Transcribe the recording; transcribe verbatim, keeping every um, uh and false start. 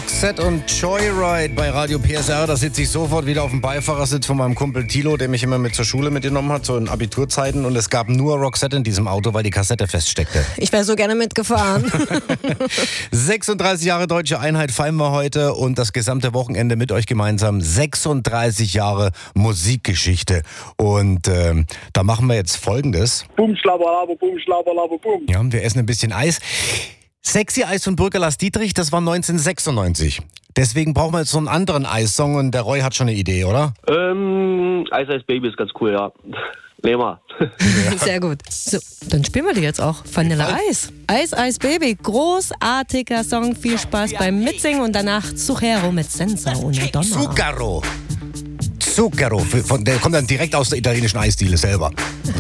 Roxette und Joyride bei Radio P S R. Da sitze ich sofort wieder auf dem Beifahrersitz von meinem Kumpel Thilo, der mich immer mit zur Schule mitgenommen hat, so in Abiturzeiten. Und es gab nur Roxette in diesem Auto, weil die Kassette feststeckte. Ich wäre so gerne mitgefahren. sechsunddreißig Jahre Deutsche Einheit feiern wir heute und das gesamte Wochenende mit euch gemeinsam. sechsunddreißig Jahre Musikgeschichte. Und ähm, da machen wir jetzt Folgendes. Bum, schlabberlaber, bum, schlabberlaber, bum. Ja, wir essen ein bisschen Eis. Sexy Eis von Bürger Lars Dietrich, das war neunzehnhundertsechsundneunzig. Deswegen brauchen wir jetzt so einen anderen Eissong und der Roy hat schon eine Idee, oder? Ähm, Eis, Eis, Baby ist ganz cool, ja. Nehmen wir. Ja. Sehr gut. So, dann spielen wir die jetzt auch. Vanilla Eis. Eis, Eis, Baby. Großartiger Song. Viel Spaß beim Mitsingen und danach Zucchero mit Senza ohne Donner. Zucchero. Zucchero. Von, der kommt dann direkt aus der italienischen Eisdiele selber.